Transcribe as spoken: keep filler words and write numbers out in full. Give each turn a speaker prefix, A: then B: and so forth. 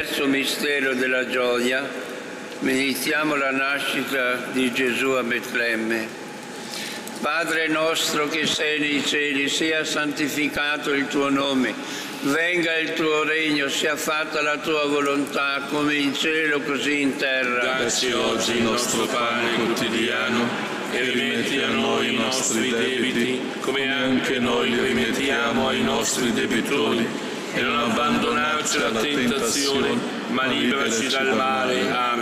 A: terzo mistero della gioia, meditiamo la nascita di Gesù a Betlemme. Padre nostro che sei nei cieli, sia santificato il tuo nome, venga il tuo regno, sia fatta la tua volontà, come in cielo così in terra.
B: Dacci oggi il nostro pane quotidiano e rimetti a noi i nostri debiti, come anche noi rimettiamo ai nostri debitori, e non abbandonarci alla tentazione, ma liberaci dal male. Amen.